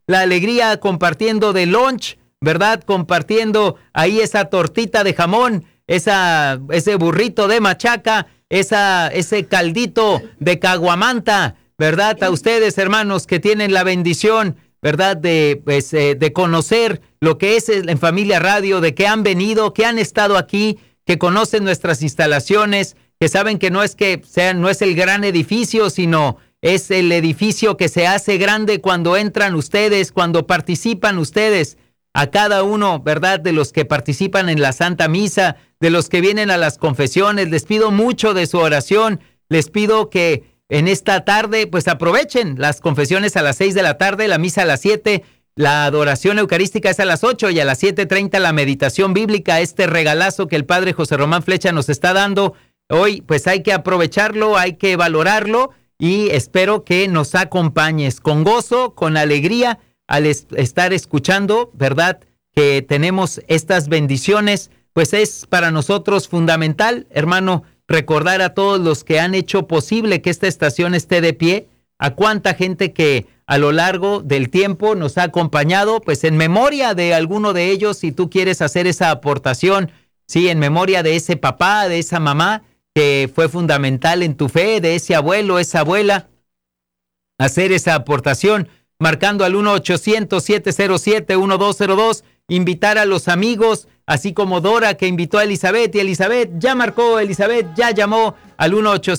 la alegría compartiendo de lunch, ¿verdad? Compartiendo ahí esa tortita de jamón, ese burrito de machaca, ese caldito de caguamanta, ¿verdad? A ustedes, hermanos, que tienen la bendición, ¿verdad? De conocer lo que es en Familia Radio, de que han venido, que han estado aquí, que conocen nuestras instalaciones, que saben que no es el gran edificio, sino es el edificio que se hace grande cuando entran ustedes, cuando participan ustedes. A cada uno, ¿verdad?, de los que participan en la Santa Misa, de los que vienen a las confesiones, les pido mucho de su oración, les pido que en esta tarde, pues aprovechen las confesiones a las 6 de la tarde, la misa a las 7, la adoración eucarística es a las 8 y a las 7:30 la meditación bíblica, este regalazo que el Padre José Román Flecha nos está dando hoy, pues hay que aprovecharlo, hay que valorarlo y espero que nos acompañes con gozo, con alegría, al estar escuchando, ¿verdad?, que tenemos estas bendiciones, pues es para nosotros fundamental, hermano, recordar a todos los que han hecho posible que esta estación esté de pie, a cuánta gente que a lo largo del tiempo nos ha acompañado, pues en memoria de alguno de ellos, si tú quieres hacer esa aportación, sí, en memoria de ese papá, de esa mamá, que fue fundamental en tu fe, de ese abuelo, esa abuela, hacer esa aportación, marcando al 1-800-707-1202, invitar a los amigos, así como Dora que invitó a Elizabeth, y Elizabeth ya marcó, Elizabeth ya llamó al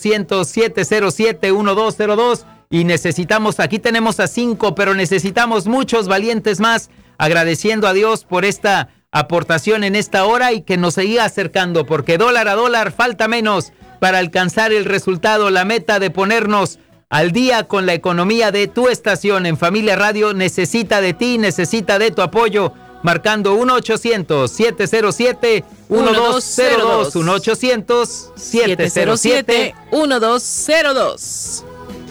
1-800-707-1202, y necesitamos, aquí tenemos a 5, pero necesitamos muchos valientes más, agradeciendo a Dios por esta aportación en esta hora y que nos siga acercando, porque dólar a dólar falta menos para alcanzar el resultado, la meta de ponernos al día con la economía de tu estación. En Familia Radio necesita de ti, necesita de tu apoyo, marcando 1-800-707-1202, 1-800-707-1202.